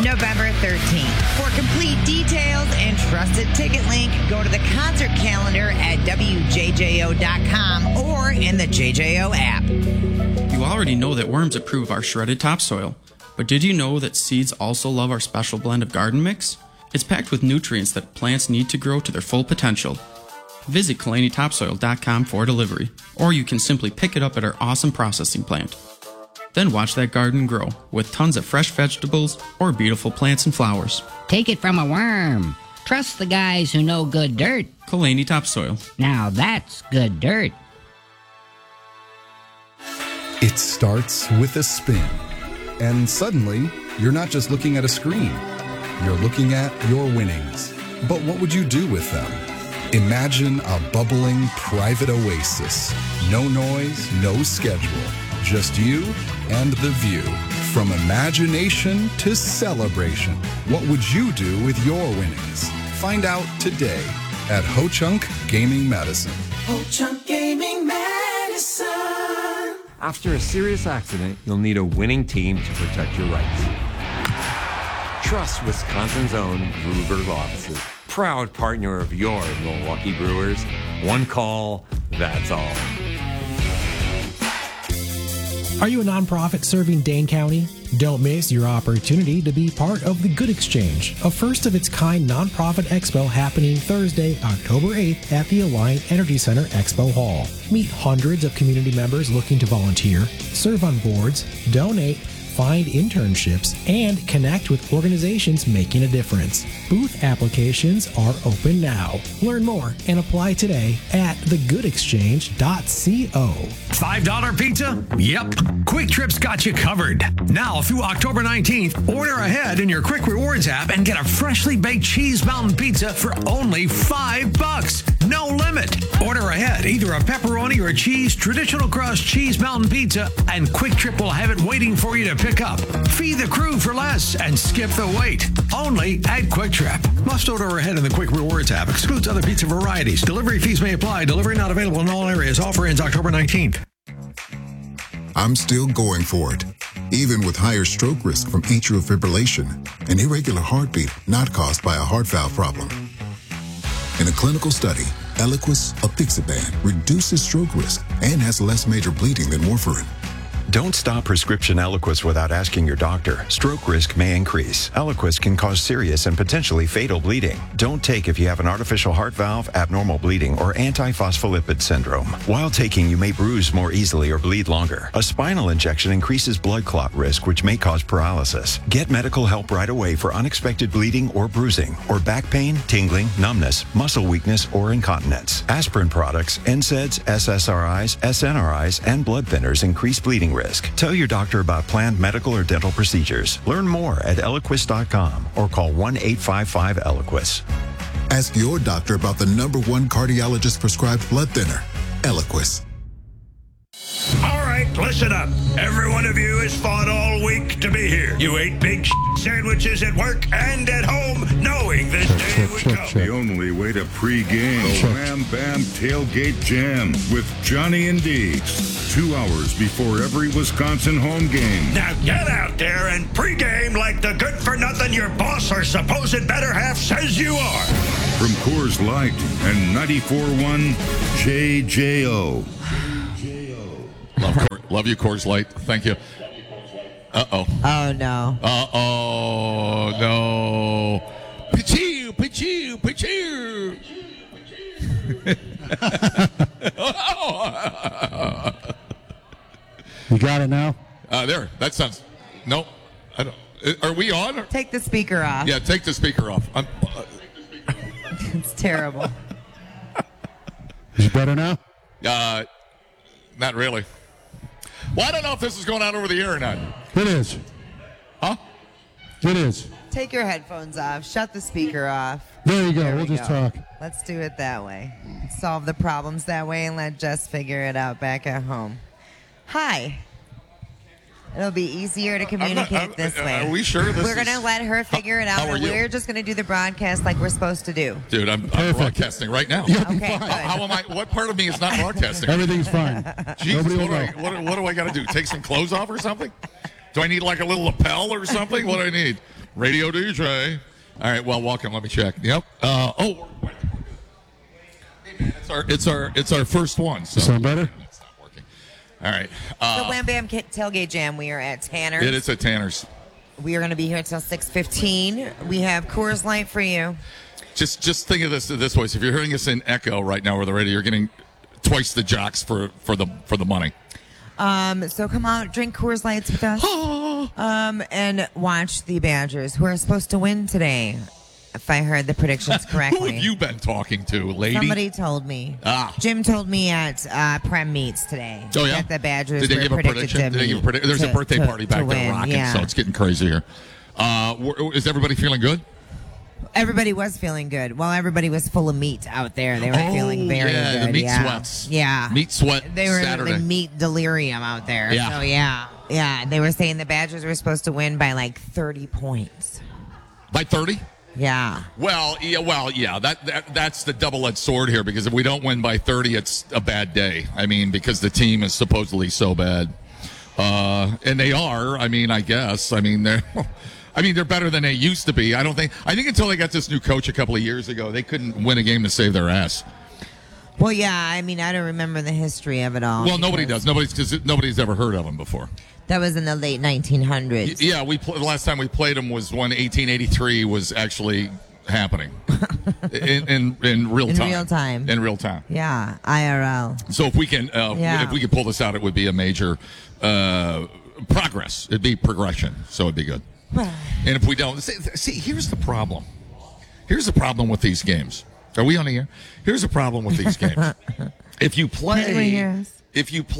November 13th. For complete details and trusted ticket link, go to the concert calendar at WJJO.com or in the JJO app. You already know that worms approve our shredded topsoil, but did you know that seeds also love our special blend of garden mix? It's packed with nutrients that plants need to grow to their full potential. Visit KalaniTopsoil.com for delivery, or you can simply pick it up at our awesome processing plant. Then watch that garden grow with tons of fresh vegetables or beautiful plants and flowers. Take it from a worm. Trust the guys who know good dirt. Kalani Topsoil. Now that's good dirt. It starts with a spin, and suddenly you're not just looking at a screen. You're looking at your winnings. But what would you do with them? Imagine a bubbling private oasis. No noise, no schedule. Just you and the view. From imagination to celebration. What would you do with your winnings? Find out today at Ho Chunk Gaming Medicine. Ho Chunk Gaming Medicine. After a serious accident, you'll need a winning team to protect your rights. Trust Wisconsin's own Ruger Law Offices. Proud partner of your Milwaukee Brewers. One call, that's all. Are you a nonprofit serving Dane County? Don't miss your opportunity to be part of the Good Exchange, a first-of-its-kind nonprofit expo happening Thursday, October 8th at the Alliant Energy Center Expo Hall. Meet hundreds of community members looking to volunteer, serve on boards, donate, find internships, and connect with organizations making a difference. Booth applications are open now. Learn more and apply today at thegoodexchange.co. $5 pizza? Yep. Quick Trip's got you covered. Now through October 19th, order ahead in your Quick Rewards app and get a freshly baked cheese mountain pizza for only $5. No limit. Order ahead either a pepperoni or cheese traditional crust cheese mountain pizza, and Quick Trip will have it waiting for you to pick up. Feed the crew for less and skip the wait. Only at Quick Trip. Must order ahead in the Quick Rewards app. Excludes other pizza varieties. Delivery fees may apply. Delivery not available in all areas. Offer ends October 19th. I'm still going for it, even with higher stroke risk from atrial fibrillation, an irregular heartbeat not caused by a heart valve problem. In a clinical study, Eliquis apixaban reduces stroke risk and has less major bleeding than warfarin. Don't stop prescription Eliquis without asking your doctor. Stroke risk may increase. Eliquis can cause serious and potentially fatal bleeding. Don't take if you have an artificial heart valve, abnormal bleeding, or antiphospholipid syndrome. While taking, you may bruise more easily or bleed longer. A spinal injection increases blood clot risk, which may cause paralysis. Get medical help right away for unexpected bleeding or bruising, or back pain, tingling, numbness, muscle weakness, or incontinence. Aspirin products, NSAIDs, SSRIs, SNRIs, and blood thinners increase bleeding risk. Tell your doctor about planned medical or dental procedures. Learn more at Eliquis.com or call 1-855-ELIQUIS. Ask your doctor about the #1 cardiologist prescribed blood thinner, Eliquis. All right, listen up. Every one of you has fought all week to be here. You ate big sandwiches at work and at home, knowing this day would come. The only way to pregame the Wham Bam Tailgate Jam with Johnny and Deeks. 2 hours before every Wisconsin home game. Now get out there and pregame like the good-for-nothing your boss or supposed better half says you are. From Coors Light and 94.1 JJO. Love you, Coors Light. Thank you. Uh-oh. Oh, no. Uh-oh, no. Pichoo, pichoo, pichoo. You got it now? There. That sounds... No. I don't... Are we on? Take the speaker off. Yeah, take the speaker off. It's terrible. Is it better now? Not really. Well, I don't know if this is going out over the air or not. It is. Huh? It is. Take your headphones off. Shut the speaker off. There you go. We'll just talk. Let's do it that way. Solve the problems that way and let Jess figure it out back at home. Hi. It'll be easier to communicate this way. Are we sure this We're going to let her figure it out, and we're just going to do the broadcast like we're supposed to do. Dude, I'm broadcasting right now. Okay, good. How am I? What part of me is not broadcasting? Everything's fine. Jesus, what do I got to do? Take some clothes off or something? Do I need like a little lapel or something? What do I need? Radio DJ. All right, well, welcome. Let me check. Yep. Hey, man, it's our first one. So Sound better? It's not working. All right. The Wham Bam Tailgate Jam. We are at Tanner's. It is at Tanner's. We are going to be here until 6:15. We have Coors Light for you. Just think of this way. So if you're hearing us in echo right now over the radio, you're getting twice the jocks for the money. So come out, drink Coors Lights with us, and watch the Badgers, who are supposed to win today, if I heard the predictions correctly. Who have you been talking to, lady? Somebody told me. Jim told me at Prem Meets today. Oh, yeah? That the Badgers Did they were give a predicted prediction? to Did they give a meet prediction? There's a birthday party back there win. rocking, Yeah. so it's getting crazy here. Is everybody feeling good? Everybody was feeling good. Well, everybody was full of meat out there. They were feeling very good. The meat sweats. Yeah. Meat sweat They were Saturday. the meat delirium out there. Yeah. So, yeah. They were saying the Badgers were supposed to win by like 30 points. By 30? Yeah. Well, yeah. That's the double-edged sword here, because if we don't win by 30, it's a bad day. I mean, because the team is supposedly so bad. And they are. I mean, I guess. I mean, they're better than they used to be. I think until they got this new coach a couple of years ago, they couldn't win a game to save their ass. Well, yeah. I mean, I don't remember the history of it all. Well, nobody does. Nobody's ever heard of them before. That was in the late 1900s. Yeah, the last time we played them was when 1883 was actually happening in real time. In real time. In real time. Yeah, IRL. So if we can pull this out, it would be a major progress. It'd be progression. So it'd be good. And if we don't, see, here's the problem. Here's the problem with these games. Are we on the air? Here's the problem with these games. If you play, if you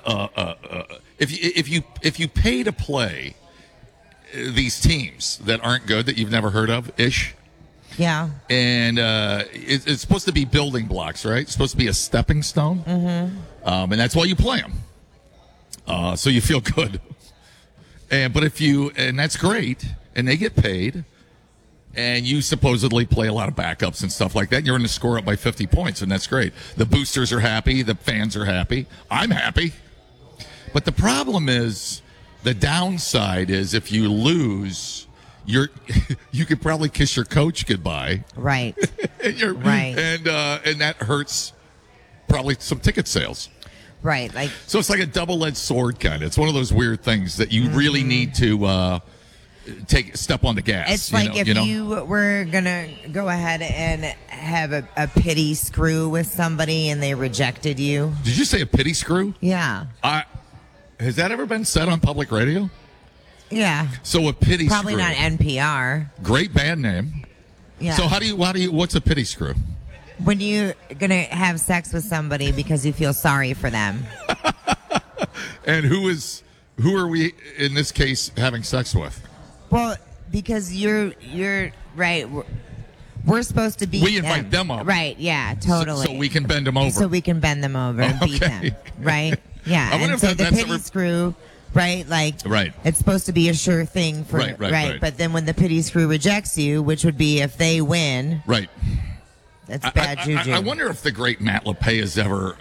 pay to play these teams that aren't good, that you've never heard of, yeah, and it's supposed to be building blocks, right? It's supposed to be a stepping stone, and that's why you play them. So you feel good. And that's great, and they get paid, and you supposedly play a lot of backups and stuff like that. And you're going to score up by 50 points, and that's great. The boosters are happy, the fans are happy. I'm happy. But the problem is, the downside is, if you lose, you could probably kiss your coach goodbye. Right. Right. And that hurts probably some ticket sales. Right. So it's like a double-edged sword kind of. It's one of those weird things that you really need to step on the gas. It's like if you were going to go ahead and have a pity screw with somebody and they rejected you. Did you say a pity screw? Yeah. Has that ever been said on public radio? Yeah. So a pity Probably screw. not NPR. Great band name. Yeah. So what's a pity screw? When you're going to have sex with somebody because you feel sorry for them. And who are we in this case having sex with? Well, because you're right. We're supposed to beat We invite them up. Right, yeah, totally. So we can bend them over. So we can bend them over and beat them. Right? Yeah. I wonder and if so the that's pity screw, right? Right. It's supposed to be a sure thing for Right. But then when the pity screw rejects you, which would be if they win. Right. That's bad juju. I wonder if the great Matt LePay has ever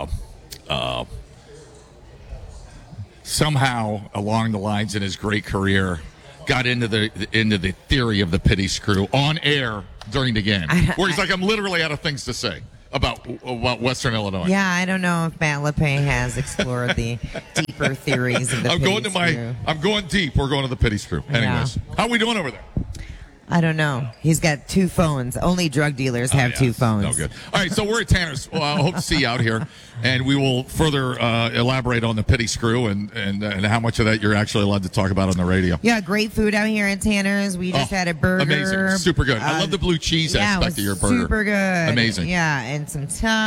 somehow along the lines in his great career got into the theory of the pity screw on air during the game, where he's like, I'm literally out of things to say about Western Illinois. Yeah, I don't know if Matt LePay has explored the deeper theories of the pity screw. I'm going deep. We're going to the pity screw. Anyways, how are we doing over there? I don't know. He's got 2 phones. Only drug dealers have 2 phones. No good. All right, so we're at Tanner's. Well, I hope to see you out here, and we will further elaborate on the pity screw and how much of that you're actually allowed to talk about on the radio. Yeah, great food out here at Tanner's. We just had a burger. Amazing. Super good. I love the blue cheese aspect of your burger. Super good. Amazing. Yeah, and some time.